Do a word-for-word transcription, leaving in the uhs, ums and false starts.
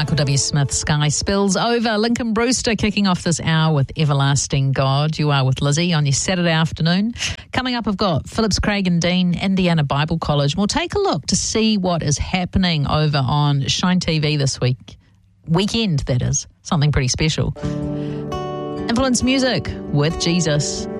Michael W. Smith, Sky Spills Over. Lincoln Brewster kicking off this hour with Everlasting God. You are with Lizzie on your Saturday afternoon. Coming up, I've got Phillips Craig and Dean, Indiana Bible College. We'll take a look to see what is happening over on Shine T V this week. Weekend, that is. Something pretty special. Influence Music with Jesus.